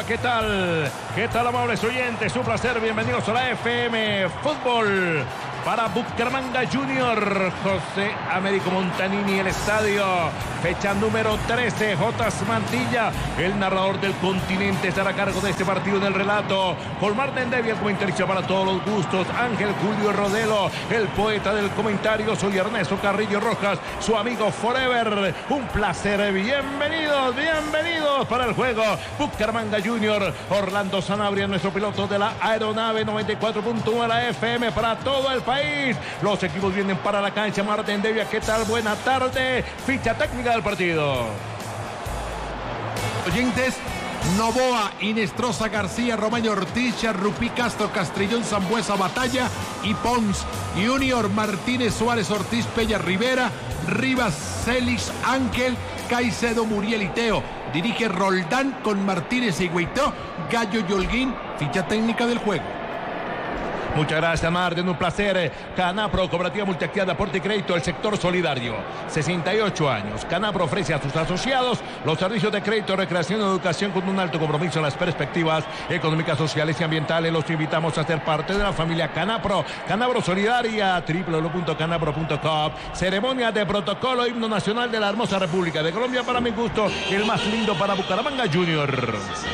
¿qué tal? ¿Qué tal, amables oyentes? Un placer, bienvenidos a la FM Fútbol. Para Bucaramanga Junior, José Américo Montanini, el estadio, fecha número 13, Jotas Mantilla, el narrador del continente, estará a cargo de este partido en el relato, con Martín Devia, el comentario para todos los gustos, Ángel Julio Rodelo, el poeta del comentario, soy Ernesto Carrillo Rojas, su amigo Forever, un placer, bienvenidos para el juego, Bucaramanga Junior, Orlando Sanabria, nuestro piloto de la aeronave 94.1 de la FM para todo el país. Los equipos vienen para la cancha. Martín Devia, ¿qué tal? Buena tarde. Ficha técnica del partido. Oyentes: Novoa, Inestrosa, García, Romaño, Ortiz, Charrupí, Castro, Castrillón, Sambuesa, Batalla y Pons. Junior, Martínez, Suárez, Ortiz, Pella, Rivera, Rivas, Celis, Ángel, Caicedo, Muriel y Teo. Dirige Roldán con Martínez y Guaitó, Gallo y Holguín. Ficha técnica del juego. Muchas gracias, Martín, un placer. Canapro, Cooperativa Multiactividad de Aporte y Crédito, el sector solidario. 68 años. Canapro ofrece a sus asociados los servicios de crédito, recreación y educación con un alto compromiso en las perspectivas económicas, sociales y ambientales. Los invitamos a ser parte de la familia Canapro. Canapro Solidaria, www.canapro.com. Ceremonia de protocolo, himno nacional de la hermosa República de Colombia. Para mi gusto, el más lindo para Bucaramanga Junior.